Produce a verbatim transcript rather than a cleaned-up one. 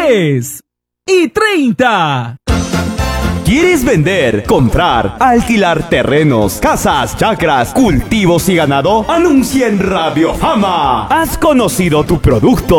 diez y treinta. ¿Quieres vender, comprar, alquilar terrenos, casas, chacras, cultivos y ganado? Anuncia en Radio Fama. ¿Has conocido tu producto